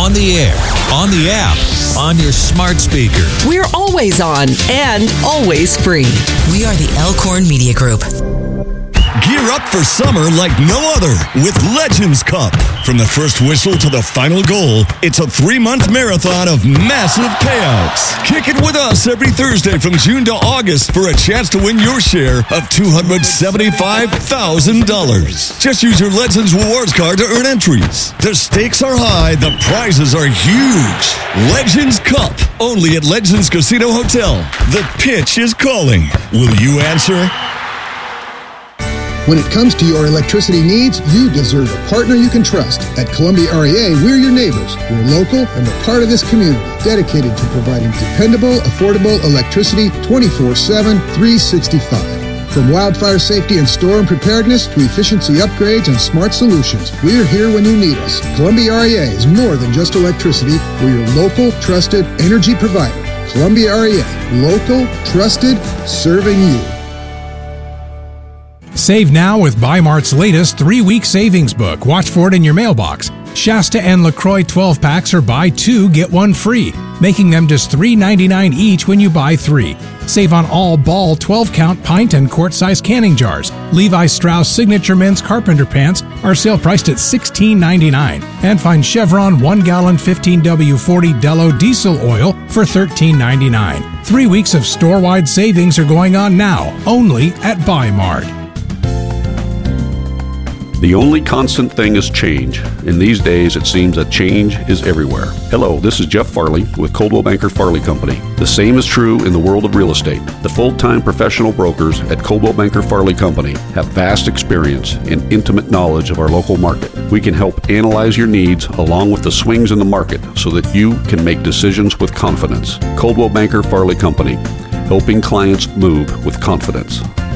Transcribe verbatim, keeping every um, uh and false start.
On the air, on the app, on your smart speaker. We're always on and always free. We are the Elkhorn Media Group. Gear up for summer like no other with Legends Cup. From the first whistle to the final goal, it's a three-month marathon of massive payouts. Kick it with us every Thursday from June to August for a chance to win your share of two hundred seventy-five thousand dollars. Just use your Legends Rewards card to earn entries. The stakes are high, the prizes are huge. Legends Cup, only at Legends Casino Hotel. The pitch is calling. Will you answer? When it comes to your electricity needs, you deserve a partner you can trust. At Columbia R E A, we're your neighbors. We're local and we're part of this community, dedicated to providing dependable, affordable electricity twenty-four seven, three sixty-five. From wildfire safety and storm preparedness to efficiency upgrades and smart solutions, we're here when you need us. Columbia R E A is more than just electricity. We're your local, trusted energy provider. Columbia R E A, local, trusted, serving you. Save now with Bi-Mart's latest three-week savings book. Watch for it in your mailbox. Shasta and LaCroix twelve-packs are buy two, get one free, making them just three ninety-nine each when you buy three. Save on all Ball twelve-count pint and quart-size canning jars. Levi Strauss Signature Men's Carpenter Pants are sale priced at sixteen ninety-nine. And find Chevron one-gallon fifteen W forty Dello diesel oil for thirteen ninety-nine. Three weeks of store-wide savings are going on now, only at Bi-Mart. The only constant thing is change. In these days, it seems that change is everywhere. Hello, this is Jeff Farley with Coldwell Banker Farley Company. The same is true in the world of real estate. The full-time professional brokers at Coldwell Banker Farley Company have vast experience and intimate knowledge of our local market. We can help analyze your needs along with the swings in the market so that you can make decisions with confidence. Coldwell Banker Farley Company, helping clients move with confidence.